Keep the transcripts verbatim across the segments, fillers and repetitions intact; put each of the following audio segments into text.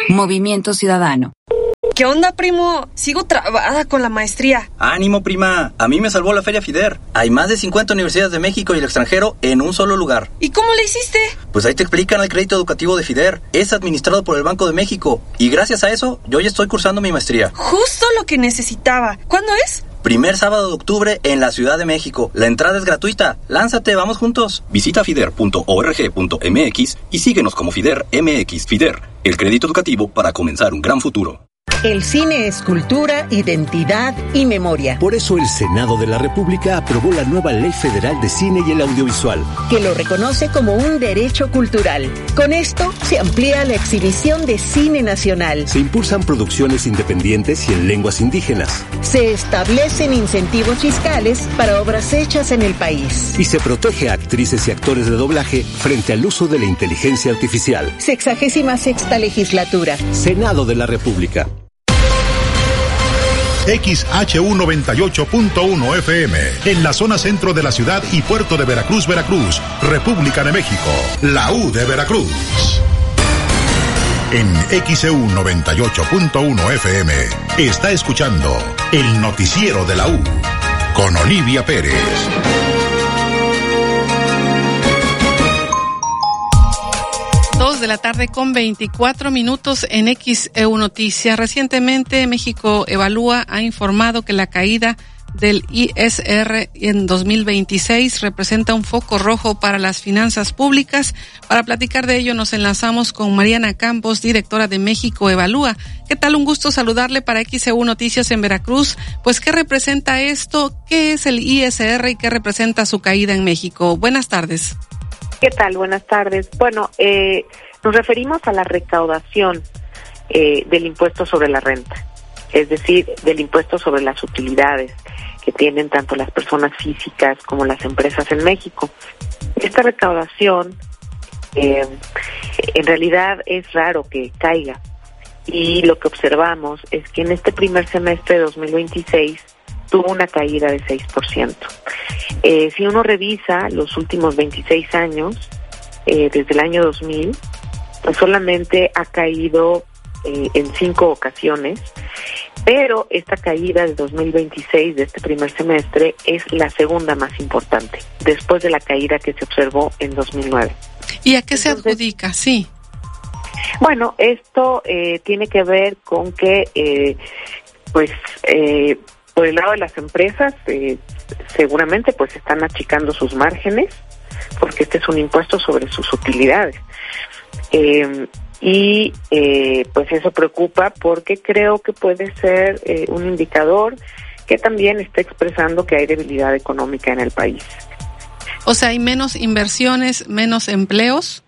Movimiento Ciudadano. ¿Qué onda, primo? Sigo trabada con la maestría. ¡Ánimo, prima! A mí me salvó la Feria FIDER. Hay más de cincuenta universidades de México y el extranjero en un solo lugar. ¿Y cómo le hiciste? Pues ahí te explican el crédito educativo de FIDER. Es administrado por el Banco de México. Y gracias a eso, yo ya estoy cursando mi maestría. Justo lo que necesitaba. ¿Cuándo es? Primer sábado de octubre en la Ciudad de México. La entrada es gratuita. Lánzate, vamos juntos. Visita fider punto org punto m x y síguenos como FIDER M X. FIDER, el crédito educativo para comenzar un gran futuro. El cine es cultura, identidad y memoria. Por eso el Senado de la República aprobó la nueva Ley Federal de Cine y el Audiovisual, que lo reconoce como un derecho cultural. Con esto se amplía la exhibición de cine nacional. Se impulsan producciones independientes y en lenguas indígenas. Se establecen incentivos fiscales para obras hechas en el país. Y se protege a actrices y actores de doblaje frente al uso de la inteligencia artificial. Sexagésima sexta legislatura. Senado de la República. X H U noventa y ocho punto uno F M, en la zona centro de la ciudad y puerto de Veracruz, Veracruz, República de México, la U de Veracruz. En X E U noventa y ocho punto uno F M, está escuchando el noticiero de la U, con Olivia Pérez. dos de la tarde con veinticuatro minutos en X E U Noticias. Recientemente México Evalúa ha informado que la caída del I S R en dos mil veintiséis representa un foco rojo para las finanzas públicas. Para platicar de ello nos enlazamos con Mariana Campos, directora de México Evalúa. ¿Qué tal? Un gusto saludarle para X E U Noticias en Veracruz. Pues, ¿qué representa esto? ¿Qué es el I S R y qué representa su caída en México? Buenas tardes. ¿Qué tal? Buenas tardes. Bueno, eh, nos referimos a la recaudación eh, del impuesto sobre la renta, es decir, del impuesto sobre las utilidades que tienen tanto las personas físicas como las empresas en México. Esta recaudación eh, en realidad es raro que caiga, y lo que observamos es que en este primer semestre de dos mil veintiséis tuvo una caída de seis por ciento. Eh, si uno revisa los últimos veintiséis años, eh, desde el año dos mil, pues solamente ha caído eh, en cinco ocasiones, pero esta caída de dos mil veintiséis, de este primer semestre, es la segunda más importante, después de la caída que se observó en dos mil nueve. ¿Y a qué se Entonces, adjudica? Sí. Bueno, esto eh, tiene que ver con que, eh, pues, eh, por el lado de las empresas, eh, seguramente pues están achicando sus márgenes, porque este es un impuesto sobre sus utilidades. Eh, y eh, pues eso preocupa, porque creo que puede ser eh, un indicador que también está expresando que hay debilidad económica en el país. O sea, ¿hay menos inversiones, menos empleos?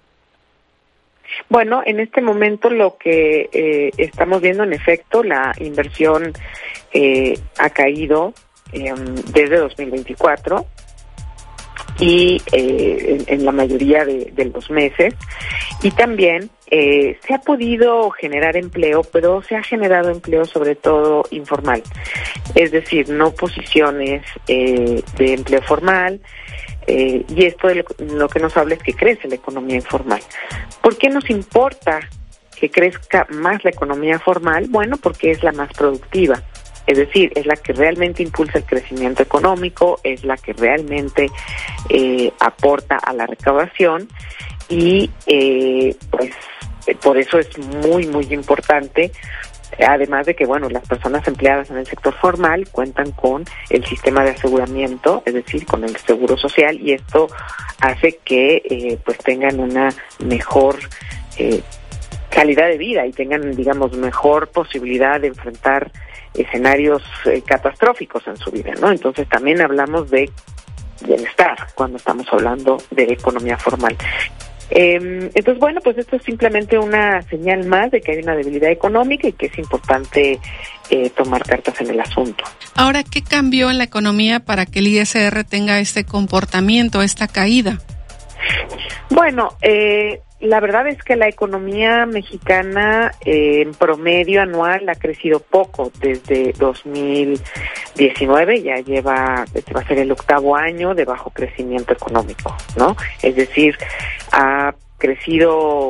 Bueno, en este momento lo que eh, estamos viendo, en efecto, la inversión eh, ha caído eh, desde dos mil veinticuatro y eh, en, en la mayoría de, de los meses, y también eh, se ha podido generar empleo, pero se ha generado empleo sobre todo informal, es decir, no posiciones eh, de empleo formal. Eh, y esto de lo, lo que nos habla es que crece la economía informal. ¿Por qué nos importa que crezca más la economía formal? Bueno, porque es la más productiva, es decir, es la que realmente impulsa el crecimiento económico, es la que realmente eh, aporta a la recaudación, y eh, pues por eso es muy, muy importante. Además de que, bueno, las personas empleadas en el sector formal cuentan con el sistema de aseguramiento, es decir, con el seguro social, y esto hace que eh, pues tengan una mejor eh, calidad de vida y tengan, digamos, mejor posibilidad de enfrentar escenarios eh, catastróficos en su vida, ¿no? Entonces también hablamos de bienestar cuando estamos hablando de economía formal. Eh, entonces, bueno, pues esto es simplemente una señal más de que hay una debilidad económica y que es importante eh, tomar cartas en el asunto. Ahora, ¿qué cambió en la economía para que el I S R tenga este comportamiento, esta caída? Bueno, eh, la verdad es que la economía mexicana eh, en promedio anual ha crecido poco desde dos mil diecinueve, ya lleva, este va a ser el octavo año de bajo crecimiento económico, ¿no? Es decir, ha crecido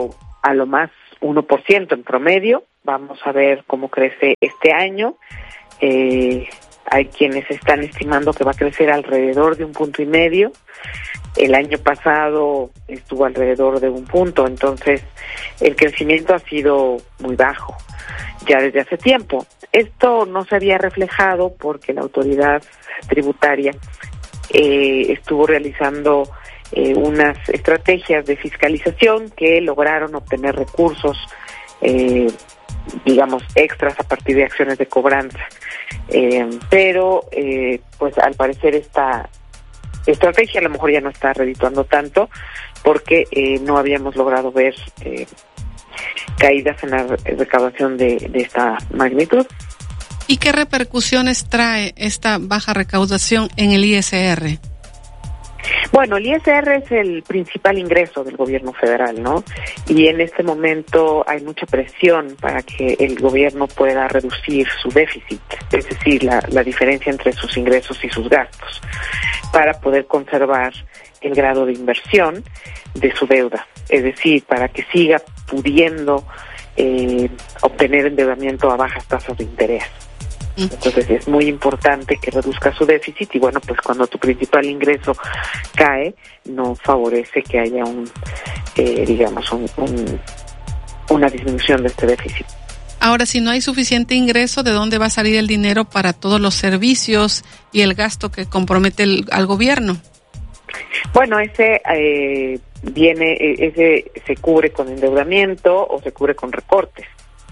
a lo más uno por ciento en promedio. Vamos a ver cómo crece este año. Eh, hay quienes están estimando que va a crecer alrededor de un punto y medio. El año pasado estuvo alrededor de un punto, entonces el crecimiento ha sido muy bajo ya desde hace tiempo. Esto no se había reflejado porque la autoridad tributaria eh, estuvo realizando eh, unas estrategias de fiscalización que lograron obtener recursos, eh, digamos, extras a partir de acciones de cobranza. Eh, pero, eh, pues al parecer esta estrategia a lo mejor ya no está redituando tanto porque eh, no habíamos logrado ver eh, caídas en la recaudación de, de esta magnitud. ¿Y qué repercusiones trae esta baja recaudación en el I S R? Bueno, el I S R es el principal ingreso del gobierno federal, ¿no? Y en este momento hay mucha presión para que el gobierno pueda reducir su déficit, es decir, la, la diferencia entre sus ingresos y sus gastos, para poder conservar el grado de inversión de su deuda, es decir, para que siga pudiendo eh, obtener endeudamiento a bajas tasas de interés. Entonces es muy importante que reduzca su déficit y bueno, pues cuando tu principal ingreso cae, no favorece que haya un, eh, digamos, un, un, una disminución de este déficit. Ahora, si no hay suficiente ingreso, ¿de dónde va a salir el dinero para todos los servicios y el gasto que compromete el, al gobierno? Bueno, ese eh, viene, ese se cubre con endeudamiento o se cubre con recortes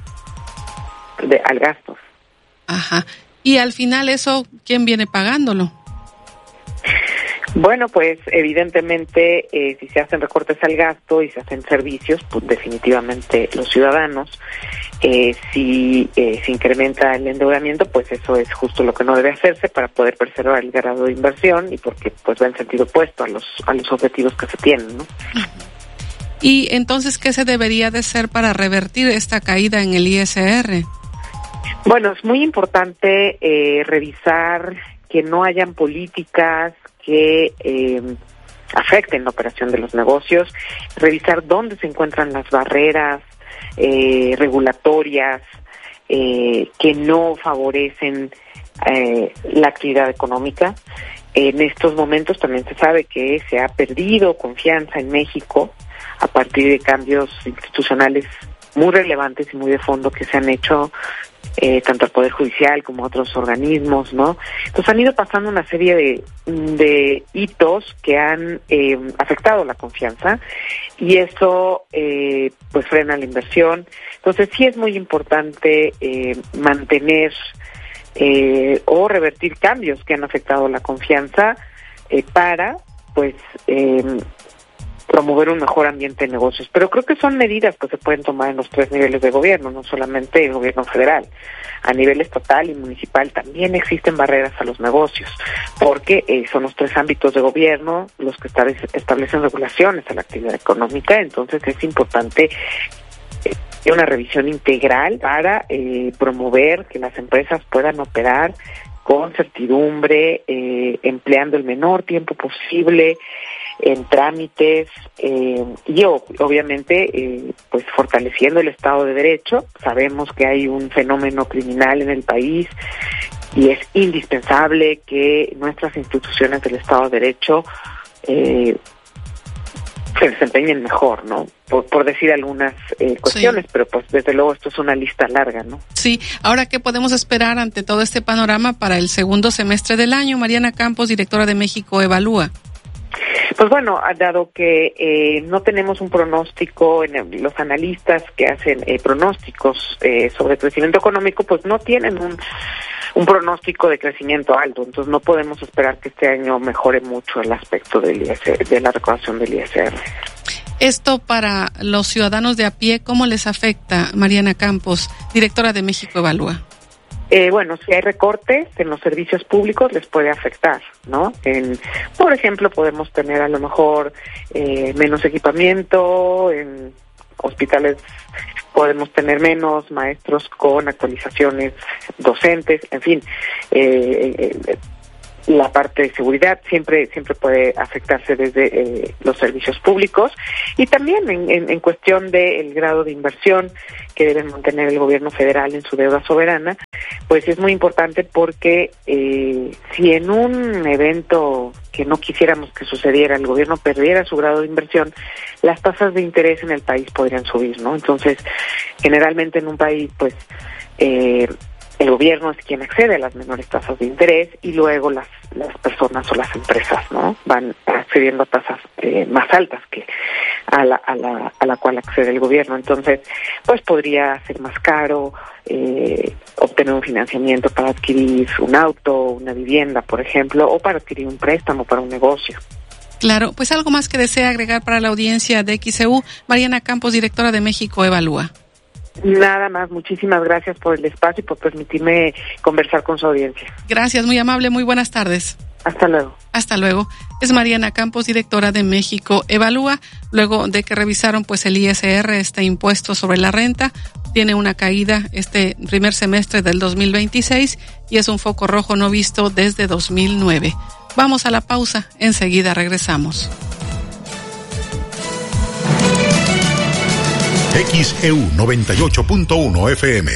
de, al gasto. Ajá. Y al final eso, ¿quién viene pagándolo? Bueno, pues evidentemente eh, si se hacen recortes al gasto y se hacen servicios, pues definitivamente los ciudadanos. Eh, si eh, se incrementa el endeudamiento, pues eso es justo lo que no debe hacerse para poder preservar el grado de inversión y porque pues va en sentido opuesto a los a los objetivos que se tienen, ¿no? Y entonces, ¿qué se debería de hacer para revertir esta caída en el I S R? Bueno, es muy importante eh, revisar que no hayan políticas que eh, afecten la operación de los negocios, revisar dónde se encuentran las barreras eh, regulatorias eh, que no favorecen eh, la actividad económica. En estos momentos también se sabe que se ha perdido confianza en México a partir de cambios institucionales muy relevantes y muy de fondo que se han hecho eh, tanto al Poder Judicial como a otros organismos, ¿no? Entonces han ido pasando una serie de, de hitos que han eh, afectado la confianza y eso eh, pues frena la inversión. Entonces sí es muy importante eh, mantener eh, o revertir cambios que han afectado la confianza eh, para pues eh, promover un mejor ambiente de negocios. Pero creo que son medidas que se pueden tomar en los tres niveles de gobierno, no solamente el gobierno federal. A nivel estatal y municipal también existen barreras a los negocios, porque eh, son los tres ámbitos de gobierno los que establecen regulaciones a la actividad económica. Entonces es importante eh, una revisión integral para eh, promover que las empresas puedan operar con certidumbre, eh, empleando el menor tiempo posible en trámites eh, y obviamente eh, pues fortaleciendo el Estado de Derecho. Sabemos que hay un fenómeno criminal en el país y es indispensable que nuestras instituciones del Estado de Derecho eh, se desempeñen mejor, ¿no? Por, por decir algunas eh, cuestiones, sí. Pero pues desde luego esto es una lista larga, ¿no? Sí. Ahora, ¿qué podemos esperar ante todo este panorama para el segundo semestre del año? Mariana Campos, directora de México Evalúa. Pues bueno, dado que eh, no tenemos un pronóstico, en el, los analistas que hacen eh, pronósticos eh, sobre crecimiento económico, pues no tienen un, un pronóstico de crecimiento alto, entonces no podemos esperar que este año mejore mucho el aspecto del I S R, de la recaudación del I S R. Esto para los ciudadanos de a pie, ¿cómo les afecta, Mariana Campos, directora de México Evalúa? Eh, bueno, si hay recortes en los servicios públicos les puede afectar, ¿no? En, por ejemplo, podemos tener a lo mejor eh, menos equipamiento, en hospitales podemos tener menos maestros con actualizaciones docentes, en fin, eh, eh, la parte de seguridad siempre siempre puede afectarse desde eh, los servicios públicos, y también en, en, en cuestión del grado de inversión que debe mantener el gobierno federal en su deuda soberana, pues es muy importante porque eh, si en un evento que no quisiéramos que sucediera, el gobierno perdiera su grado de inversión, las tasas de interés en el país podrían subir, ¿no? Entonces, generalmente en un país, pues, eh, el gobierno es quien accede a las menores tasas de interés y luego las las personas o las empresas, ¿no? Van accediendo a tasas eh, más altas que a la, a la a la cual accede el gobierno. Entonces, pues podría ser más caro eh, obtener un financiamiento para adquirir un auto, una vivienda, por ejemplo, o para adquirir un préstamo para un negocio. Claro, pues algo más que desea agregar para la audiencia de X E U, Mariana Campos, directora de México Evalúa. Nada más, muchísimas gracias por el espacio y por permitirme conversar con su audiencia. Gracias, muy amable, muy buenas tardes. Hasta luego. Hasta luego. Es Mariana Campos, directora de México Evalúa. Luego de que revisaron pues el I S R, este impuesto sobre la renta, tiene una caída este primer semestre del dos mil veintiséis y es un foco rojo no visto desde dos mil nueve. Vamos a la pausa, enseguida regresamos. X E U noventa y ocho punto uno F M.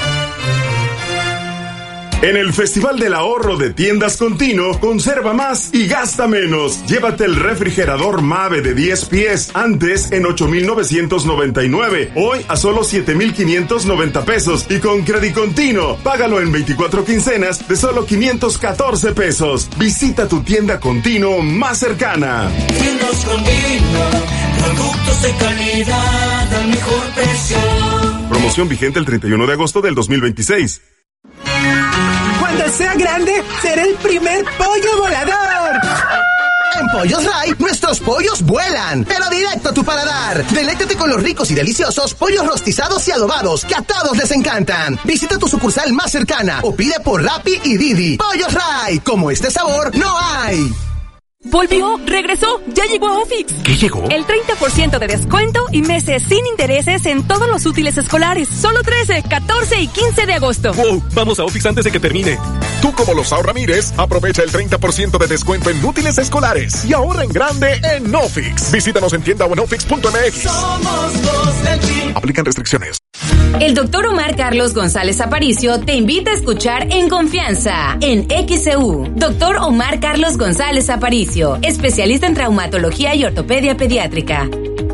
En el Festival del Ahorro de Tiendas Continuo, conserva más y gasta menos. Llévate el refrigerador Mave de diez pies, antes en ocho mil novecientos noventa y nueve, hoy a solo siete mil quinientos noventa pesos y con Crédito Continuo. Págalo en veinticuatro quincenas de solo quinientos catorce pesos. Visita tu tienda Continuo más cercana. Tiendas Continuo, productos de calidad al mejor precio. Promoción vigente el treinta y uno de agosto del dos mil veintiséis. Cuando sea grande, seré el primer pollo volador. En Pollos Ray, nuestros pollos vuelan, pero directo a tu paladar. Deléctate con los ricos y deliciosos pollos rostizados y adobados que a todos les encantan. Visita tu sucursal más cercana o pide por Rappi y Didi. Pollos Ray, como este sabor no hay. Volvió, regresó, ya llegó a Ofix. ¿Qué llegó? El treinta por ciento de descuento y meses sin intereses en todos los útiles escolares. Solo trece, catorce y quince de agosto. Wow, vamos a Ofix antes de que termine. Tú como los Ramírez, aprovecha el treinta por ciento de descuento en útiles escolares y ahorra en grande en Ofix. Visítanos en tienda o en ofix punto m x. Somos dos del team. Aplican restricciones. El doctor Omar Carlos González Aparicio te invita a escuchar En Confianza, en X E U. Doctor Omar Carlos González Aparicio, especialista en traumatología y ortopedia pediátrica.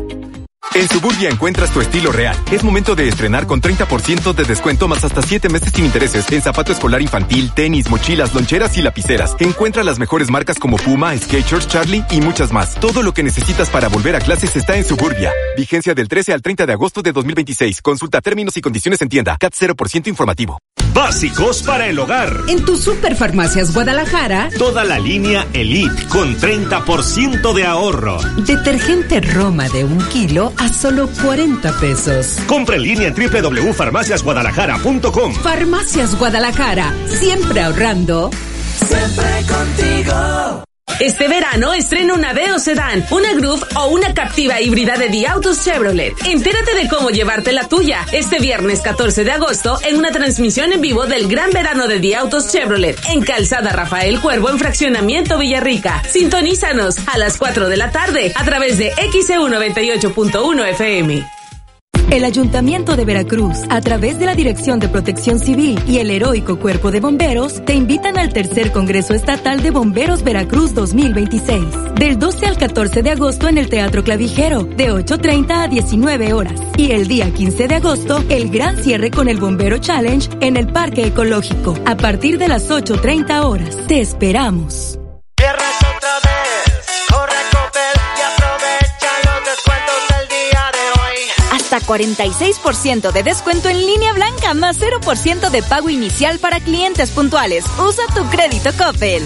En Suburbia encuentras tu estilo real. Es momento de estrenar con treinta por ciento de descuento más hasta siete meses sin intereses en zapato escolar infantil, tenis, mochilas, loncheras y lapiceras. Encuentra las mejores marcas como Puma, Skechers, Charlie y muchas más. Todo lo que necesitas para volver a clases está en Suburbia. Vigencia del trece al treinta de agosto de dos mil veintiséis. Consulta términos y condiciones en tienda. C A T cero por ciento informativo. Básicos para el hogar. En tu Superfarmacias Guadalajara, toda la línea Elite con treinta por ciento de ahorro. Detergente Roma de un kilo a solo cuarenta pesos. Compra en línea en doble u doble u doble u punto farmacias guadalajara punto com. Farmacias Guadalajara, siempre ahorrando. Siempre contigo. Este verano estrena una Aveo Sedán, una Groove o una Captiva híbrida de The Autos Chevrolet. Entérate de cómo llevarte la tuya este viernes catorce de agosto en una transmisión en vivo del Gran Verano de The Autos Chevrolet en Calzada Rafael Cuervo en Fraccionamiento Villarrica. Sintonízanos a las cuatro de la tarde a través de X E U noventa y ocho punto uno F M. El Ayuntamiento de Veracruz, a través de la Dirección de Protección Civil y el Heroico Cuerpo de Bomberos, te invitan al tercer Congreso Estatal de Bomberos Veracruz dos mil veintiséis, del doce al catorce de agosto en el Teatro Clavijero, de ocho treinta a diecinueve horas. Y el día quince de agosto, el gran cierre con el Bombero Challenge en el Parque Ecológico, a partir de las ocho treinta horas. Te esperamos. Viernes otra vez, corre a Coppel y aprovecha los descuentos del día de hoy. Hasta cuarenta y seis por ciento de descuento en línea blanca, más cero por ciento de pago inicial para clientes puntuales. Usa tu crédito Coppel.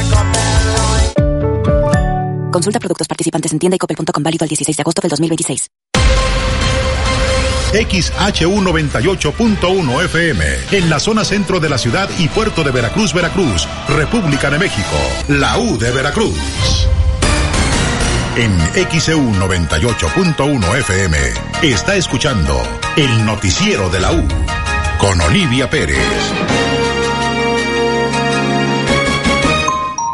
Consulta productos participantes en tienda y coppel punto com, válido el dieciséis de agosto del dos mil veintiséis. X H U noventa y ocho punto uno F M, en la zona centro de la ciudad y puerto de Veracruz, Veracruz, República de México, la U de Veracruz. En X E U noventa y ocho punto uno F M, está escuchando el noticiero de la U, con Olivia Pérez.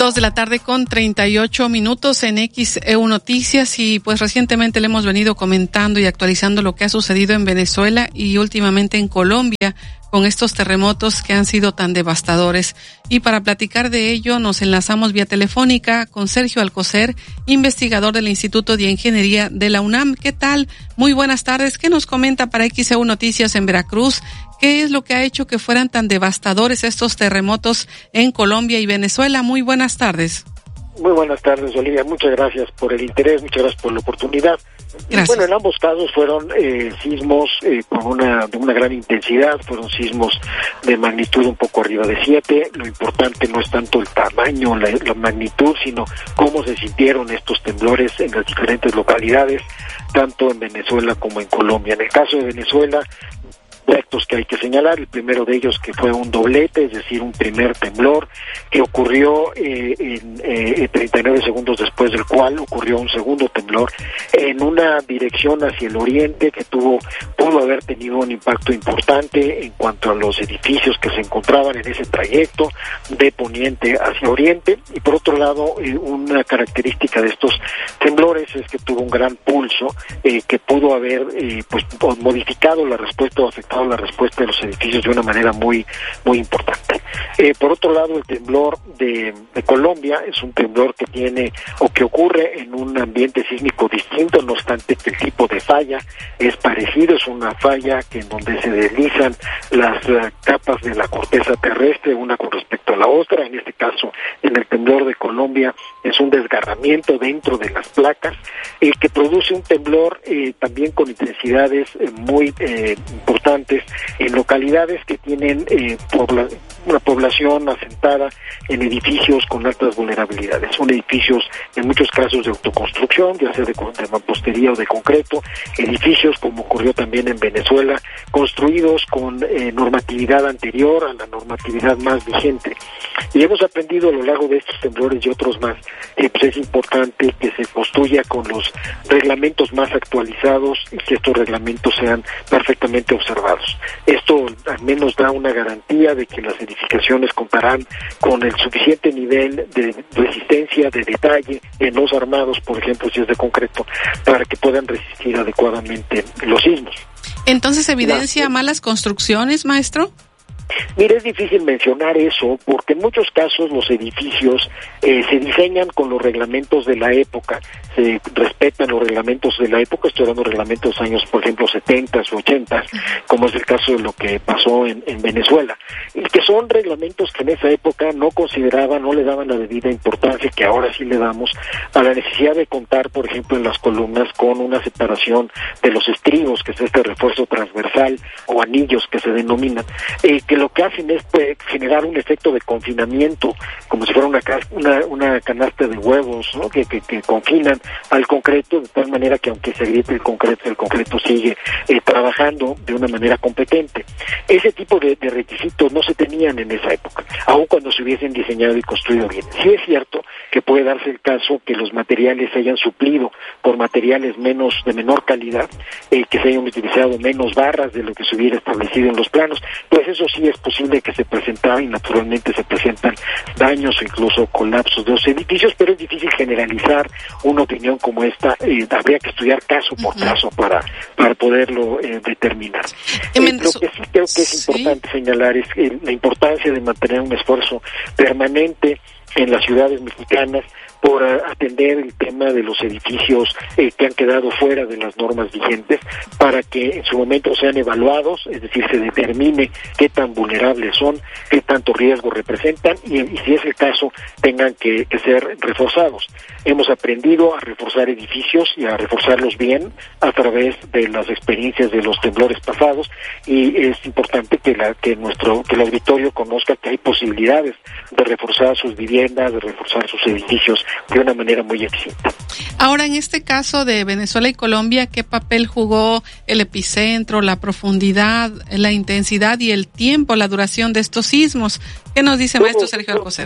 Dos de la tarde con treinta y ocho minutos en X E U Noticias, y pues recientemente le hemos venido comentando y actualizando lo que ha sucedido en Venezuela y últimamente en Colombia con estos terremotos que han sido tan devastadores. Y para platicar de ello nos enlazamos vía telefónica con Sergio Alcocer, investigador del Instituto de Ingeniería de la UNAM. ¿Qué tal? Muy buenas tardes. ¿Qué nos comenta para X E U Noticias en Veracruz? ¿Qué es lo que ha hecho que fueran tan devastadores estos terremotos en Colombia y Venezuela? Muy buenas tardes. Muy buenas tardes, Olivia. Muchas gracias por el interés, muchas gracias por la oportunidad. Gracias. Bueno, en ambos casos fueron eh, sismos eh, con una de una gran intensidad, fueron sismos de magnitud un poco arriba de siete. Lo importante no es tanto el tamaño, la, la magnitud, sino cómo se sintieron estos temblores en las diferentes localidades, tanto en Venezuela como en Colombia. En el caso de Venezuela, aspectos que hay que señalar. El primero de ellos que fue un doblete, es decir, un primer temblor que ocurrió eh, en eh, treinta y nueve segundos después del cual ocurrió un segundo temblor en una dirección hacia el oriente que tuvo pudo haber tenido un impacto importante en cuanto a los edificios que se encontraban en ese trayecto de poniente hacia oriente. Y por otro lado, eh, una característica de estos temblores es que tuvo un gran pulso eh, que pudo haber eh, pues modificado la respuesta o afectado la respuesta de los edificios de una manera muy muy importante. Eh, por otro lado, el temblor de, de Colombia es un temblor que tiene o que ocurre en un ambiente sísmico distinto, no obstante que el tipo de falla es parecido, es una falla que en donde se deslizan las uh, capas de la corteza terrestre una con respecto a la otra. En este caso, en el temblor de Colombia es un desgarramiento dentro de las placas eh, que produce un temblor eh, también con intensidades eh, muy eh, importantes en localidades que tienen eh, pobla una población asentada en edificios con altas vulnerabilidades. Son edificios en muchos casos de autoconstrucción, ya sea de, de mampostería o de concreto, edificios como ocurrió también en Venezuela, construidos con eh, normatividad anterior a la normatividad más vigente. Y hemos aprendido a lo largo de estos temblores y otros más, que pues es importante que se construya con los reglamentos más actualizados y que estos reglamentos sean perfectamente observados. Esto al menos da una garantía de que las edificaciones contarán con el suficiente nivel de resistencia, de detalle en los armados, por ejemplo, si es de concreto, para que puedan resistir adecuadamente los sismos. Entonces, ¿evidencia malas construcciones, maestro? Mira, es difícil mencionar eso porque en muchos casos los edificios eh, se diseñan con los reglamentos de la época, se respetan los reglamentos de la época, estoy hablando de reglamentos años, por ejemplo, setentas o ochentas, como es el caso de lo que pasó en, en Venezuela, y que son reglamentos que en esa época no consideraban, no le daban la debida importancia que ahora sí le damos a la necesidad de contar, por ejemplo, en las columnas con una separación de los estribos, que es este refuerzo transversal o anillos que se denominan, eh, que lo que hacen es pues, generar un efecto de confinamiento, como si fuera una, una, una canasta de huevos, ¿no? que, que, que confinan al concreto de tal manera que aunque se agriete el concreto, el concreto sigue eh, trabajando de una manera competente. Ese tipo de, de requisitos no se tenían en esa época, aun cuando se hubiesen diseñado y construido bien. Sí es cierto que puede darse el caso que los materiales se hayan suplido por materiales menos de menor calidad, eh, que se hayan utilizado menos barras de lo que se hubiera establecido en los planos, pues eso sí es posible que se presentaran y naturalmente se presentan daños o incluso colapsos de los edificios, pero es difícil generalizar una opinión como esta. Eh, habría que estudiar caso por caso para para poderlo eh, determinar. Eh, lo que sí creo que es importante ¿sí? señalar es eh, la importancia de mantener un esfuerzo permanente en las ciudades mexicanas por atender el tema de los edificios eh, que han quedado fuera de las normas vigentes para que en su momento sean evaluados, es decir, se determine qué tan vulnerables son, qué tanto riesgo representan y, y si es el caso tengan que, que ser reforzados. Hemos aprendido a reforzar edificios y a reforzarlos bien a través de las experiencias de los temblores pasados y es importante que la que nuestro que el auditorio conozca que hay posibilidades de reforzar sus viviendas, de reforzar sus edificios de una manera muy eficiente. Ahora, en este caso de Venezuela y Colombia, ¿qué papel jugó el epicentro, la profundidad, la intensidad y el tiempo, la duración de estos sismos? ¿Qué nos dice, maestro Sergio Alcocer?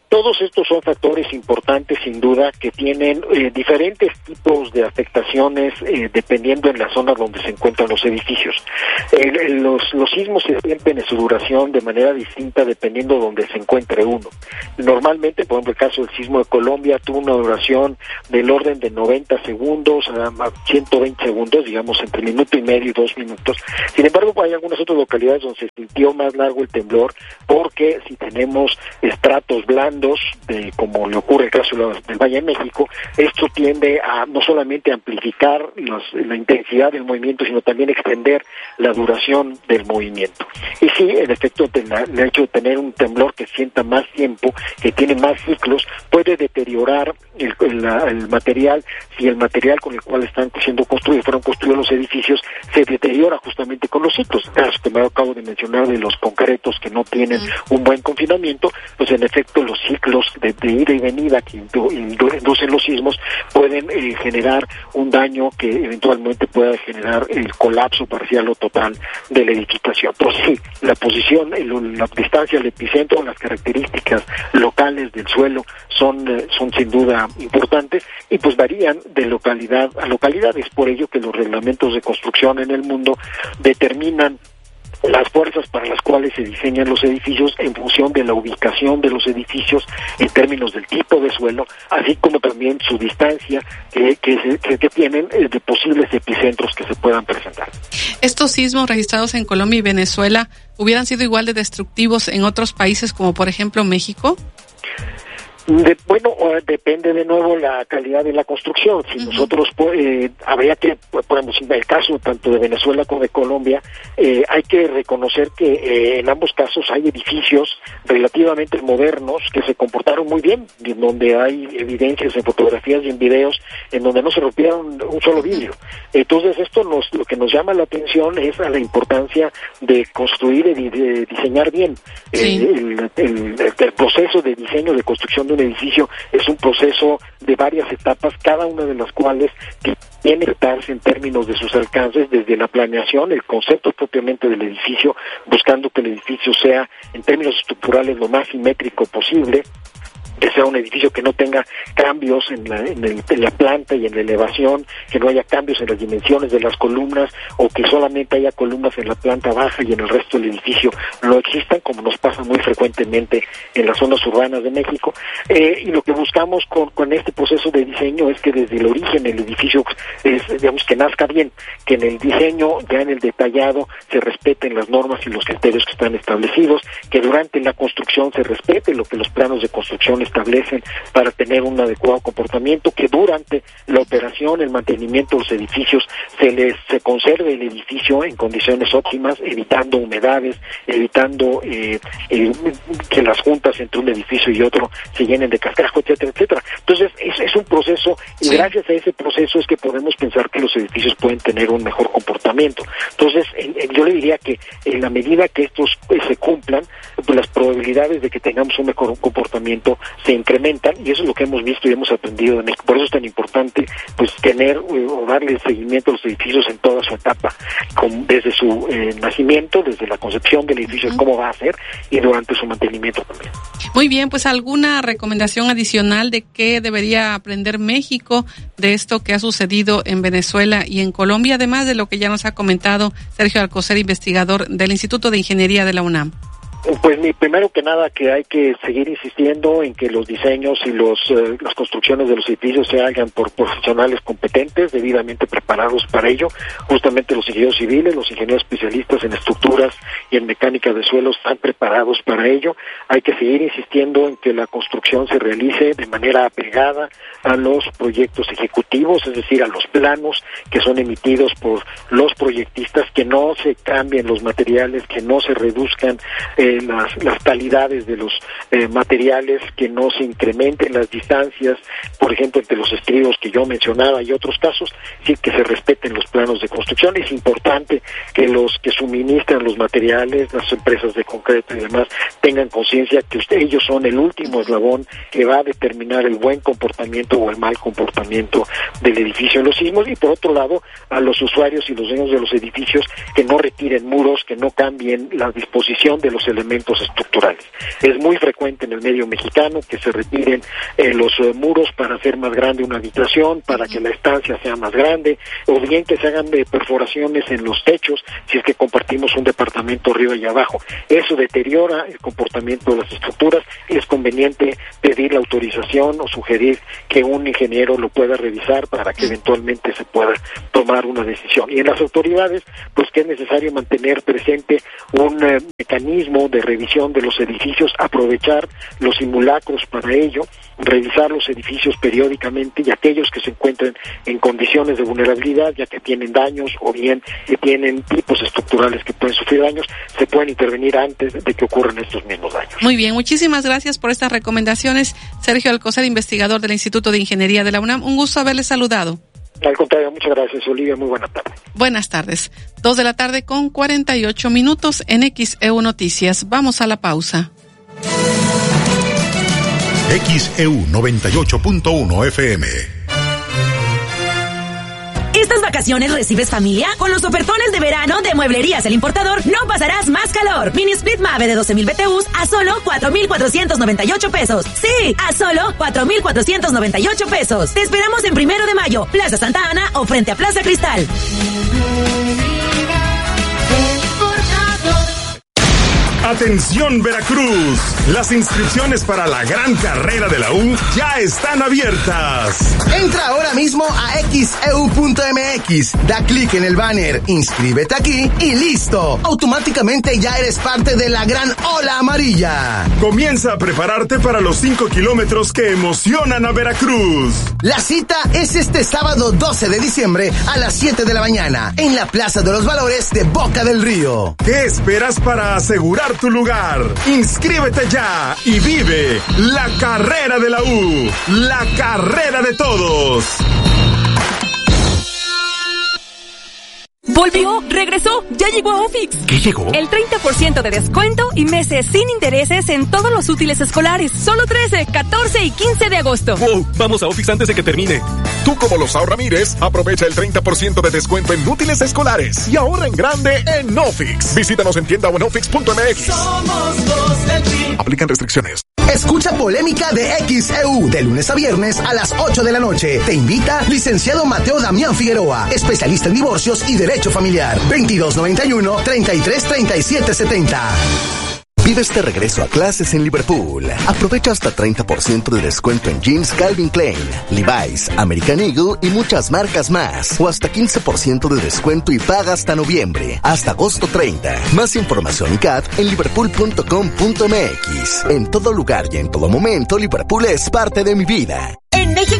Todos estos son factores importantes, sin duda, que tienen eh, diferentes tipos de afectaciones eh, dependiendo en la zona donde se encuentran los edificios. El, el, los, los sismos se sienten en su duración de manera distinta dependiendo de donde se encuentre uno. Normalmente, por ejemplo, el caso del sismo de Colombia tuvo una duración del orden de noventa segundos a ciento veinte segundos, digamos, entre minuto y medio y dos minutos. Sin embargo, hay algunas otras localidades donde se sintió más largo el temblor, porque si tenemos estratos blandos, de, como le ocurre el caso del Valle de México, esto tiende a no solamente amplificar los, la intensidad del movimiento, sino también extender la duración del movimiento. Y sí, en efecto, el hecho de tener un temblor que sienta más tiempo, que tiene más ciclos, puede deteriorar el, el, el material. Si el material con el cual están siendo construidos, fueron construidos los edificios, se deteriora justamente con los ciclos. El caso que me acabo de mencionar de los concretos que no tienen mm. un buen confinamiento, pues en efecto los ciclos de, de ida y venida que indu, indu, inducen los sismos pueden eh, generar un daño que eventualmente pueda generar el colapso parcial o total de la edificación. Pero sí, la posición, el, la distancia al epicentro, las características locales del suelo son, eh, son sin duda importantes y pues varían de localidad a localidad. Es por ello que los reglamentos de construcción en el mundo determinan las fuerzas para las cuales se diseñan los edificios en función de la ubicación de los edificios en términos del tipo de suelo, así como también su distancia eh, que, que, que tienen eh, de posibles epicentros que se puedan presentar. ¿Estos sismos registrados en Colombia y Venezuela hubieran sido igual de destructivos en otros países como por ejemplo México? De, bueno, depende de nuevo la calidad de la construcción. Si uh-huh. nosotros, eh, habría que, podemos en el caso tanto de Venezuela como de Colombia, eh, hay que reconocer que eh, en ambos casos hay edificios relativamente modernos que se comportaron muy bien, en donde hay evidencias en fotografías y en videos en donde no se rompieron un solo vidrio. Entonces esto nos, lo que nos llama la atención es a la importancia de construir y de diseñar bien. Sí. El, el, el, el proceso de diseño de construcción de un edificio es un proceso de varias etapas, cada una de las cuales tiene que darse en términos de sus alcances, desde la planeación, el concepto propiamente del edificio, buscando que el edificio sea en términos estructurales lo más simétrico posible, que sea un edificio que no tenga cambios en la, en, el, en la planta y en la elevación, que no haya cambios en las dimensiones de las columnas, o que solamente haya columnas en la planta baja y en el resto del edificio no existan, como nos pasa muy frecuentemente en las zonas urbanas de México. Eh, y lo que buscamos con, con este proceso de diseño es que desde el origen el edificio, es, digamos, que nazca bien, que en el diseño, ya en el detallado, se respeten las normas y los criterios que están establecidos, que durante la construcción se respete lo que los planos de construcción establecen para tener un adecuado comportamiento, que durante la operación, el mantenimiento de los edificios, se les se conserve el edificio en condiciones óptimas, evitando humedades, evitando eh, eh, que las juntas entre un edificio y otro se llenen de cascajo, etcétera, etcétera. Entonces es, es un proceso, y sí. gracias a ese proceso es que podemos pensar que los edificios pueden tener un mejor comportamiento. Entonces en, en, yo le diría que en la medida que estos eh, se cumplan, pues las probabilidades de que tengamos un mejor comportamiento se incrementan, y eso es lo que hemos visto y hemos aprendido de México. Por eso es tan importante pues tener o darle seguimiento a los edificios en toda su etapa, con, desde su eh, nacimiento, desde la concepción del edificio, uh-huh. cómo va a ser, y durante su mantenimiento también. Muy bien, pues alguna recomendación adicional de qué debería aprender México de esto que ha sucedido en Venezuela y en Colombia, además de lo que ya nos ha comentado Sergio Alcocer, investigador del Instituto de Ingeniería de la UNAM. Pues mi, primero que nada que hay que seguir insistiendo en que los diseños y los eh, las construcciones de los edificios se hagan por profesionales competentes, debidamente preparados para ello. Justamente los ingenieros civiles, los ingenieros especialistas en estructuras y en mecánica de suelos están preparados para ello. Hay que seguir insistiendo en que la construcción se realice de manera apegada a los proyectos ejecutivos, es decir, a los planos que son emitidos por los proyectistas, que no se cambien los materiales, que no se reduzcan eh, Las, las calidades de los eh, materiales, que no se incrementen las distancias, por ejemplo, entre los estribos que yo mencionaba y otros casos, sí, que se respeten los planos de construcción. Es importante que los que suministran los materiales, las empresas de concreto y demás, tengan conciencia que usted, ellos son el último eslabón que va a determinar el buen comportamiento o el mal comportamiento del edificio en los sismos. Y por otro lado, a los usuarios y los dueños de los edificios, que no retiren muros, que no cambien la disposición de los elementos elementos estructurales. Es muy frecuente en el medio mexicano que se retiren eh, los eh, muros para hacer más grande una habitación, para que la estancia sea más grande, o bien que se hagan de perforaciones en los techos si es que compartimos un departamento arriba y abajo. Eso deteriora el comportamiento de las estructuras y es conveniente pedir la autorización o sugerir que un ingeniero lo pueda revisar para que eventualmente se pueda tomar una decisión. Y en las autoridades, pues que es necesario mantener presente un eh, mecanismo de revisión de los edificios, aprovechar los simulacros para ello, revisar los edificios periódicamente y aquellos que se encuentren en condiciones de vulnerabilidad, ya que tienen daños o bien que tienen tipos estructurales que pueden sufrir daños, se pueden intervenir antes de que ocurran estos mismos daños. Muy bien, muchísimas gracias por estas recomendaciones, Sergio Alcocer, investigador del Instituto de Ingeniería de la UNAM. Un gusto haberle saludado. Al contrario, muchas gracias, Olivia. Muy buena tarde. Buenas tardes. Dos de la tarde con cuarenta y ocho minutos en X E U Noticias. Vamos a la pausa. X E U noventa y ocho punto uno F M. Estas vacaciones recibes familia. Con los ofertones de verano de Mueblerías El Importador no pasarás más calor. Mini split Mave de doce mil B T Us a solo cuatro mil cuatrocientos noventa y ocho pesos. Sí, a solo cuatro mil cuatrocientos noventa y ocho pesos. Te esperamos en Primero de Mayo, Plaza Santa Ana o frente a Plaza Cristal. Atención Veracruz, las inscripciones para la gran carrera de la U ya están abiertas. Entra ahora mismo a X E U punto M X, da clic en el banner, inscríbete aquí y listo. Automáticamente ya eres parte de la gran ola amarilla. Comienza a prepararte para los cinco kilómetros que emocionan a Veracruz. La cita es este sábado doce de diciembre a las siete de la mañana en la Plaza de los Valores de Boca del Río. ¿Qué esperas para asegurar tu lugar? Inscríbete ya y vive la carrera de la U, la carrera de todos. Volvió, regresó, ya llegó a Ofix. ¿Qué llegó? El treinta por ciento de descuento y meses sin intereses en todos los útiles escolares. Solo trece, catorce y quince de agosto. Wow, vamos a Ofix antes de que termine. Tú como los Ramírez, aprovecha el treinta por ciento de descuento en útiles escolares y ahorra en grande en Ofix. Visítanos en tienda o en ofix punto m x. Somos dos del team. Aplican restricciones. Escucha Polémica de X E U de lunes a viernes a las ocho de la noche. Te invita licenciado Mateo Damián Figueroa, especialista en divorcios y derecho familiar. veintidós noventa y uno, treinta y tres, treinta y siete setenta. Vive este regreso a clases en Liverpool. Aprovecha hasta treinta por ciento de descuento en jeans Calvin Klein, Levi's, American Eagle y muchas marcas más. O hasta quince por ciento de descuento y paga hasta noviembre, hasta agosto treinta. Más información y C A D en liverpool punto com punto m x. En todo lugar y en todo momento, Liverpool es parte de mi vida. En México